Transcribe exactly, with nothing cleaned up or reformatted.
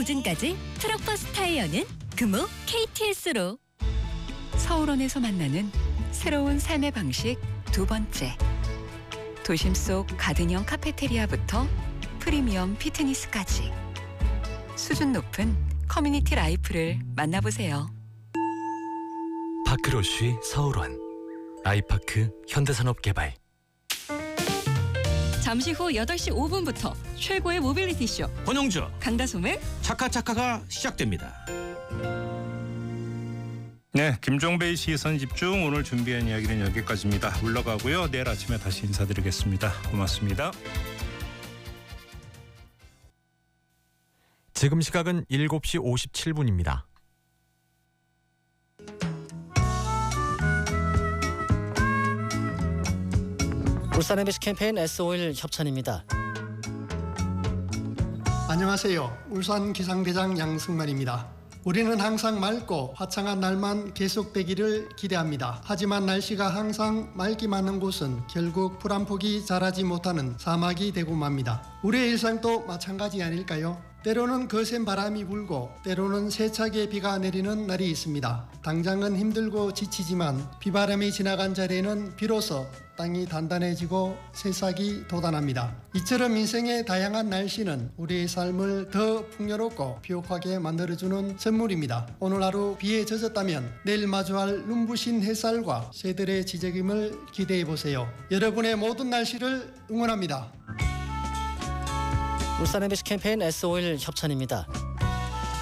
시즌까지 트럭버스 타이어는 금호 케이티에스로. 서울원에서 만나는 새로운 삶의 방식 두 번째. 도심 속 가든형 카페테리아부터 프리미엄 피트니스까지 수준 높은 커뮤니티 라이프를 만나보세요. 파크로쉬 서울원, 아이파크 현대산업개발. 잠시 후 여덟 시 오 분부터 최고의 모빌리티 쇼 권영주 강다솜의 차카차카가 시작됩니다. 네, 김종배의 시선 집중, 오늘 준비한 이야기는 여기까지입니다. 물러가고요. 내일 아침에 다시 인사드리겠습니다. 고맙습니다. 지금 시각은 일곱 시 오십칠 분입니다. 울산 엠비씨 캠페인 에스오일 협찬입니다. 안녕하세요. 울산 기상대장 양승만입니다. 우리는 항상 맑고 화창한 날만 계속되기를 기대합니다. 하지만 날씨가 항상 맑기만 한 곳은 결국 풀 한 폭이 자라지 못하는 사막이 되고 맙니다. 우리의 일상도 마찬가지 아닐까요? 때로는 거센 바람이 불고 때로는 세차게 비가 내리는 날이 있습니다. 당장은 힘들고 지치지만 비바람이 지나간 자리에는 비로소 땅이 단단해지고 새싹이 돋아납니다. 이처럼 인생의 다양한 날씨는 우리의 삶을 더 풍요롭고 비옥하게 만들어주는 선물입니다. 오늘 하루 비에 젖었다면 내일 마주할 눈부신 햇살과 새들의 지저김을 기대해보세요. 여러분의 모든 날씨를 응원합니다. 울산 엠비씨 캠페인 에스오일 협찬입니다.